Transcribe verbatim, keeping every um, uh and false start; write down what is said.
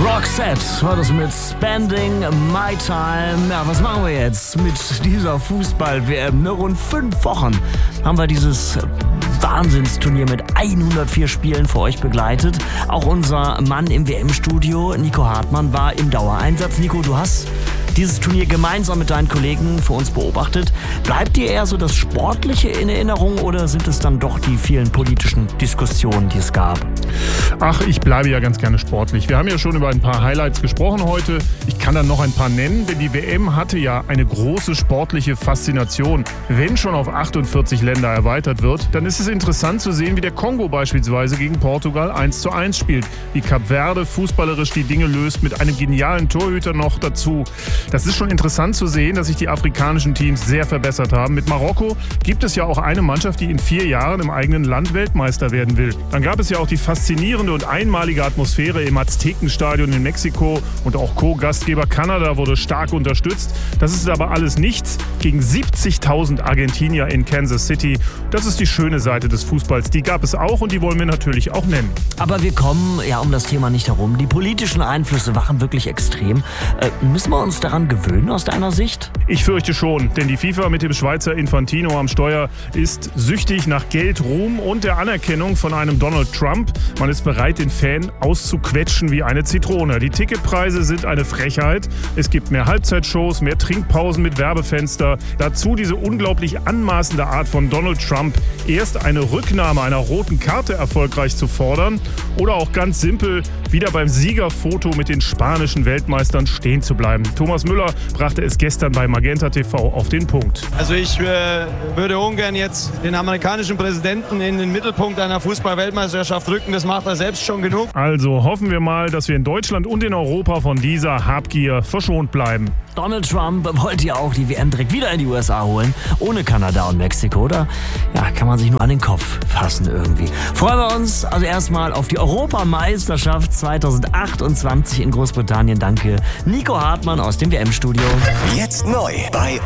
Roxette war das mit Spending My Time. Ja, was machen wir jetzt mit dieser Fußball-W M? Ne? Rund fünf Wochen haben wir dieses Wahnsinnsturnier mit hundertvier Spielen für euch begleitet. Auch unser Mann im W M-Studio, Nico Hartmann, war im Dauereinsatz. Nico, du hast dieses Turnier gemeinsam mit deinen Kollegen für uns beobachtet. Bleibt dir eher so das Sportliche in Erinnerung oder sind es dann doch die vielen politischen Diskussionen, die es gab? Ach, ich bleibe ja ganz gerne sportlich. Wir haben ja schon über ein paar Highlights gesprochen heute. Ich kann dann noch ein paar nennen, denn die W M hatte ja eine große sportliche Faszination. Wenn schon auf achtundvierzig Länder erweitert wird, dann ist es interessant zu sehen, wie der Kongo beispielsweise gegen Portugal eins zu eins spielt. Wie Kap Verde fußballerisch die Dinge löst, mit einem genialen Torhüter noch dazu. Das ist schon interessant zu sehen, dass sich die afrikanischen Teams sehr verbessert haben. Mit Marokko gibt es ja auch eine Mannschaft, die in vier Jahren im eigenen Land Weltmeister werden will. Dann gab es ja auch die faszinierende und einmalige Atmosphäre im Aztekenstadion in Mexiko und auch Co-Gastgeber Kanada wurde stark unterstützt. Das ist aber alles nichts gegen siebzigtausend Argentinier in Kansas City. Das ist die schöne Seite des Fußballs. Die gab es auch und die wollen wir natürlich auch nennen. Aber wir kommen ja um das Thema nicht herum. Die politischen Einflüsse waren wirklich extrem. Äh, müssen wir uns daran gewöhnen aus deiner Sicht? Ich fürchte schon, denn die FIFA mit dem Schweizer Infantino am Steuer ist süchtig nach Geld, Ruhm und der Anerkennung von einem Donald Trump. Man ist bereit, den Fan auszuquetschen wie eine Zitrone. Die Ticketpreise sind eine Frechheit. Es gibt mehr Halbzeitshows, mehr Trinkpausen mit Werbefenster. Dazu diese unglaublich anmaßende Art von Donald Trump, erst eine Rücknahme einer roten Karte erfolgreich zu fordern oder auch ganz simpel wieder beim Siegerfoto mit den spanischen Weltmeistern stehen zu bleiben. Thomas Müller brachte es gestern bei Magenta T V auf den Punkt. Also ich äh, würde ungern jetzt den amerikanischen Präsidenten in den Mittelpunkt einer Fußball-Weltmeisterschaft rücken. Das macht er selbst schon genug. Also hoffen wir mal, dass wir in Deutschland und in Europa von dieser Habgier verschont bleiben. Donald Trump wollte ja auch die W M direkt wieder in die U S A holen, ohne Kanada und Mexiko, oder? Ja, kann man sich nur an den Kopf fassen irgendwie. Freuen wir uns also erstmal auf die Europameisterschaft zweitausendachtundzwanzig in Großbritannien. Danke, Nico Hartmann aus dem W M-Studio. Jetzt neu bei